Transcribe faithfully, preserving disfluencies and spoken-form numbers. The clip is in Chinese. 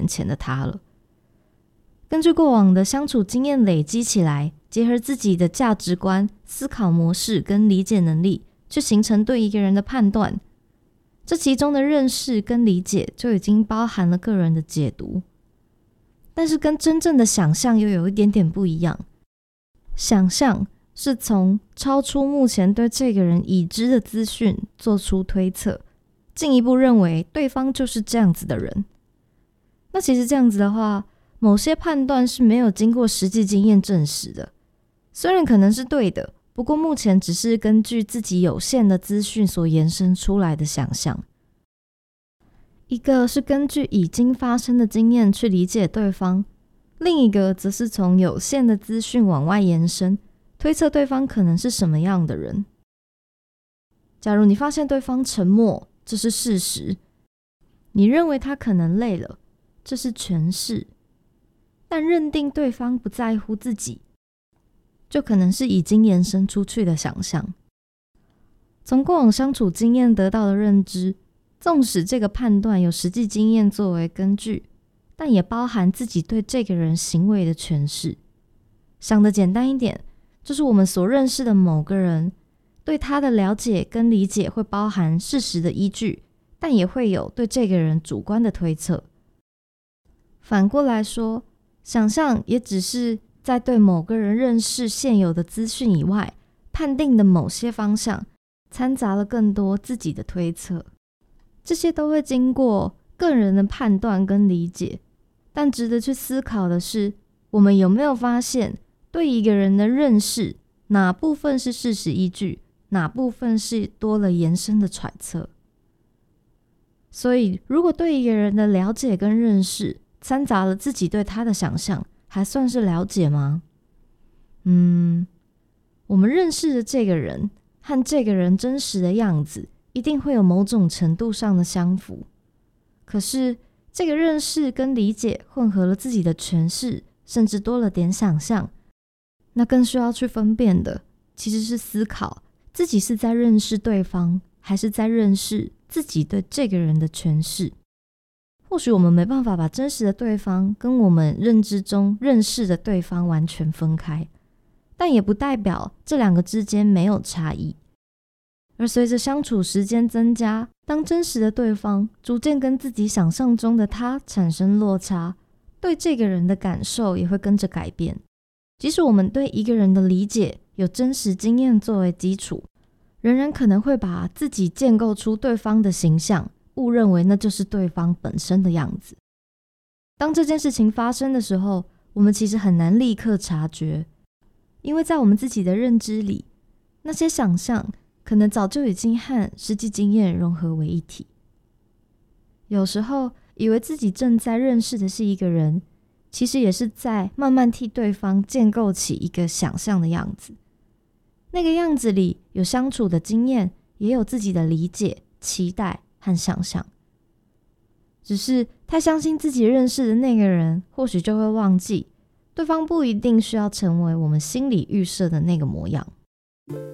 眼前的他了。根据过往的相处经验累积起来，结合自己的价值观、思考模式跟理解能力，去形成对一个人的判断。这其中的认识跟理解就已经包含了个人的解读，但是跟真正的想象又有一点点不一样。想象是从超出目前对这个人已知的资讯做出推测，进一步认为对方就是这样子的人。那其实这样子的话，某些判断是没有经过实际经验证实的，虽然可能是对的，不过目前只是根据自己有限的资讯所延伸出来的想象。一个是根据已经发生的经验去理解对方，另一个则是从有限的资讯往外延伸，推测对方可能是什么样的人。假如你发现对方沉默，这是事实；你认为他可能累了，这是诠释。但认定对方不在乎自己，就可能是已经延伸出去的想象。从过往相处经验得到的认知，纵使这个判断有实际经验作为根据，但也包含自己对这个人行为的诠释。想得简单一点，就是我们所认识的某个人，对他的了解跟理解会包含事实的依据，但也会有对这个人主观的推测。反过来说，想象也只是在对某个人认识现有的资讯以外，判定的某些方向，掺杂了更多自己的推测。这些都会经过个人的判断跟理解，但值得去思考的是，我们有没有发现，对一个人的认识，哪部分是事实依据，哪部分是多了延伸的揣测。所以，如果对一个人的了解跟认识，掺杂了自己对他的想象，还算是了解吗？嗯，我们认识的这个人和这个人真实的样子，一定会有某种程度上的相符。可是，这个认识跟理解混合了自己的诠释，甚至多了点想象，那更需要去分辨的，其实是思考自己是在认识对方，还是在认识自己对这个人的诠释。或许我们没办法把真实的对方跟我们认知中认识的对方完全分开，但也不代表这两个之间没有差异。而随着相处时间增加，当真实的对方逐渐跟自己想象中的他产生落差，对这个人的感受也会跟着改变。即使我们对一个人的理解有真实经验作为基础，仍然可能会把自己建构出对方的形象，误认为那就是对方本身的样子。当这件事情发生的时候，我们其实很难立刻察觉，因为在我们自己的认知里，那些想象可能早就已经和实际经验融合为一体。有时候以为自己正在认识的是一个人，其实也是在慢慢替对方建构起一个想象的样子。那个样子里有相处的经验，也有自己的理解、期待和想象。只是太相信自己认识的那个人，或许就会忘记，对方不一定需要成为我们心里预设的那个模样。